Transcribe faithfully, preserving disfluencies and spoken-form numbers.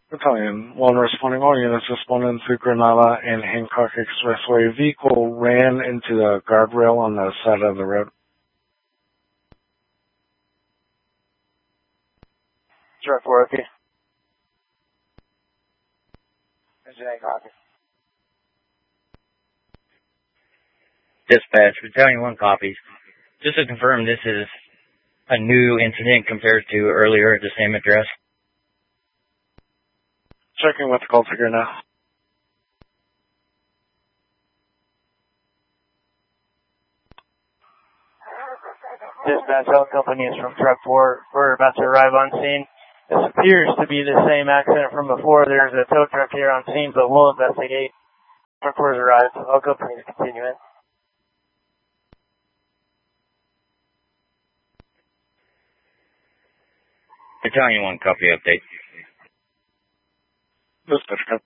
Battalion one responding, all units responding to Granada and Hancock Expressway. Vehicle ran into the guardrail on the side of the road. Truck four, okay. Engine eight, copy. Dispatch, Battalion one copies. Just to confirm, this is a new incident compared to earlier at the same address. Checking with the call figure now. Dispatch, all companies from Truck four. We're about to arrive on scene. This appears to be the same accident from before. There's a tow truck here on scene, but we'll investigate. Truck four has arrived. All companies continuing. Battalion one copy update. Dispatch, copy.